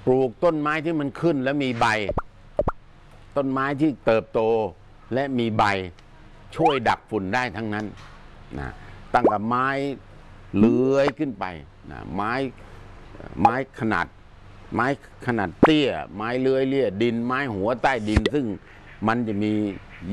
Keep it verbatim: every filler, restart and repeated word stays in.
ปลูกต้นไม้ที่มันขึ้นและมีใบต้นไม้ที่เติบโตและมีใบช่วยดักฝุ่นได้ทั้งนั้นนะตั้งแต่ไม้เลื้อยขึ้นไปนะไม้ไม้ขนาดไม้ขนาดเตี้ยไม้เลื้อยเลี่ยดินไม้หัวใต้ดินซึ่งมันจะมี